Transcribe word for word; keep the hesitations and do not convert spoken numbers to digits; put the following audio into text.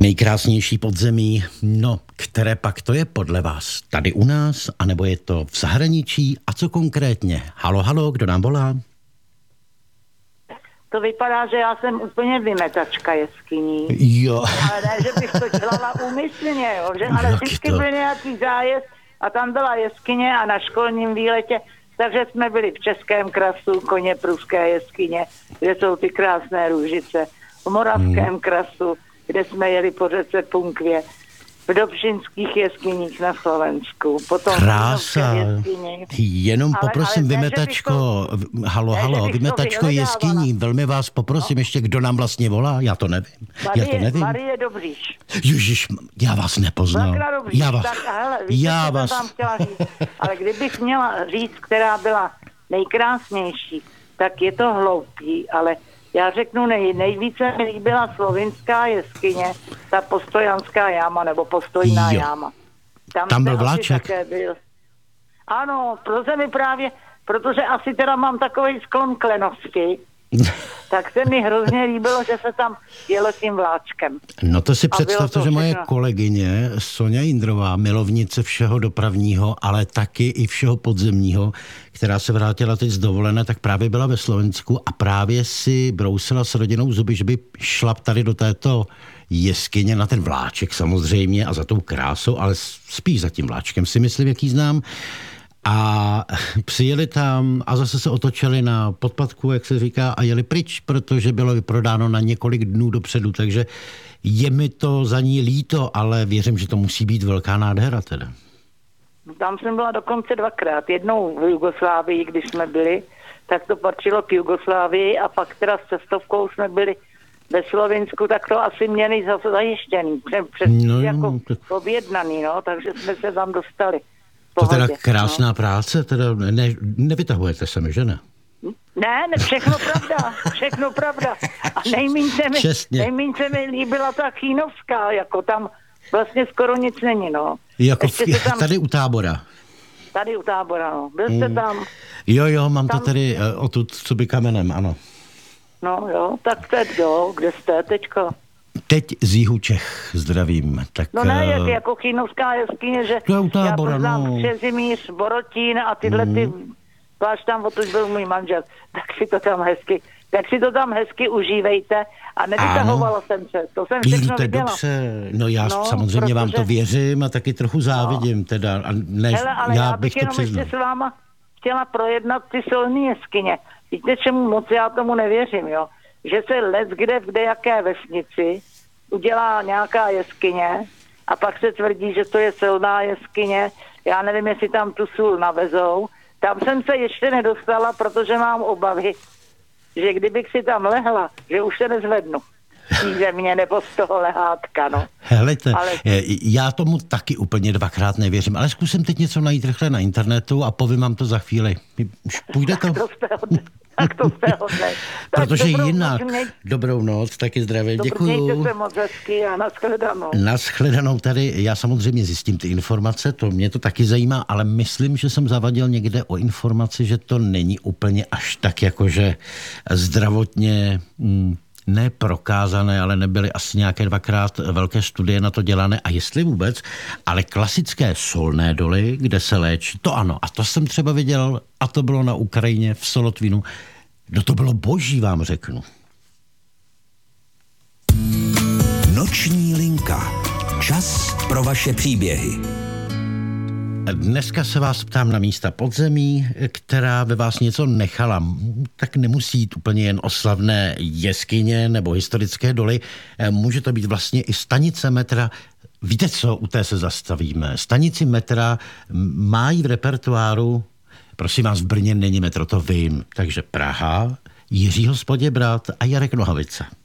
Nejkrásnější podzemí, no, které pak to je podle vás? Tady u nás, anebo je to v zahraničí? A co konkrétně? Halo, halo, kdo nám volá? To vypadá, že já jsem úplně vymetačka jeskyní. Jo. Ale ne, že bych to dělala úmyslně, jo. Že, ale vždycky to? byl nějaký zájezd a tam byla jeskyně a na školním výletě, takže jsme byli v Českém krasu, koně pruské jeskyně, kde jsou ty krásné růžice. V Moravském hmm. krasu, kde jsme jeli po řece Punkvě, v Dobšinských jeskyních na Slovensku, potom Krása. Jeskyni. Jenom Ale- poprosím, ale ne, že vymetačko, bych halo, ne, že halo, bych to vymetačko vyhledávala. jeskyní, velmi vás poprosím, No. ještě kdo nám vlastně volá, já to nevím, já to Marie, nevím. Marie Dobříš. Ježiš, já vás nepoznal. Bakra Dobříš. Já vás, Tak, hele, víte, já co vás. jsem tam chtěla říct. Ale kdybych měla říct, která byla nejkrásnější, tak je to hloupý, ale já řeknu, nej, nejvíce mi líbila slovinská jeskyně, ta Postojanská jáma, nebo Postojná Jo. jáma. Tam jsme byl asi vláček? také byl. Ano, protože mi právě, protože asi teda mám takový sklon k lenosti, tak se mi hrozně líbilo, že se tam jelo tím vláčkem. No to si A bylo představte, to že moje všechno. kolegyně Sonja Jindrová, milovnice všeho dopravního, ale taky i všeho podzemního, která se vrátila teď z dovolené, tak právě byla ve Slovensku a právě si brousila s rodinou zuby, že by šla tady do této jeskyně na ten vláček samozřejmě a za tou krásou, ale spíš za tím vláčkem si myslím, jaký znám. A přijeli tam a zase se otočili na podpatku, jak se říká, a jeli pryč, protože bylo vyprodáno na několik dnů dopředu, takže je mi to za ní líto, ale věřím, že to musí být velká nádhera teda. Tam jsem byla dokonce dvakrát. Jednou v Jugoslávii, když jsme byli, tak to patřilo k Jugoslávii a pak teda s cestovkou jsme byli ve Slovinsku, tak to asi měli zase zajištěný, přes, přes No, jako tak- objednaný, no, takže jsme se tam dostali. V To teda pohodě, krásná no. práce, teda ne, nevytahujete se mi, že ne? Ne, ne, všechno pravda, všechno pravda. A nejmíň se mi, Čestně. nejmíň se mi líbila ta Chýnovská, jako tam vlastně skoro nic není, no. Jako Ještě v, se tam, tady u Tábora. tady u Tábora, no. Byl jste tam, Jo, jo, mám to Tam- tady eh, odtud, co by kamenem, ano. no jo, tak teď jo, kde jste teďko? Teď z jihu Čech zdravím. Tak, No ne, eh, jak jako Chýnovská jeskyně, že To je u Tábora, já to znám no. Křezimíř, Borotín a tyhle ty, váš tam odtud byl můj manžel, tak si to tam hezky, tak si to tam hezky užívejte a nevytahovala jsem se, to jsem všechno Jíte viděla. dobře, no já No, samozřejmě vám to protože- věřím a taky trochu závidím teda. A ne, Hele, ale já já bych bych to jenom přiznal. ještě s váma chtěla projednat ty solní jeskyně. Víte, čemu moc já tomu nevěřím, jo? Že se let kde v dejaké vesnici udělá nějaká jeskyně a pak se tvrdí, že to je silná jeskyně. Já nevím, jestli tam tu sůl navezou. Tam jsem se ještě nedostala, protože mám obavy, že kdybych si tam lehla, že už se nezvednu. Z země nebo z toho lehátka, no. Helejte, Ale- eh, já tomu taky úplně dvakrát nevěřím, ale zkusím teď něco najít rychle na internetu a povím vám to za chvíli. Už půjde to? Tak to jste hodný. Tak to jste hodný. Tak Protože dobrou jinak, noc, měj- dobrou noc, taky zdravím, Dobrý, děkuju. mějte se moc hezky a nashledanou. Nashledanou tady, já samozřejmě zjistím ty informace, to mě to taky zajímá, ale myslím, že jsem zavadil někde o informaci, že to není úplně až tak jakože zdravotně mm, ne prokázané, ale nebyly asi nějaké dvakrát velké studie na to dělané a jestli vůbec, ale klasické solné doly, kde se léčí, to ano, a to jsem třeba viděl a to bylo na Ukrajině v Solotvínu. No to bylo boží, vám řeknu. Noční linka. Čas pro vaše příběhy. Dneska se vás ptám na místa podzemí, která ve vás něco nechala. Tak nemusí jít úplně jen o slavné jeskyně nebo historické doly. Může to být vlastně i stanice metra. Víte co, u té se zastavíme. Stanici metra mají v repertoáru, prosím vás, v Brně není metro, to vím. Takže Praha, Jiří Hospodě brat a Jarek Nohavica.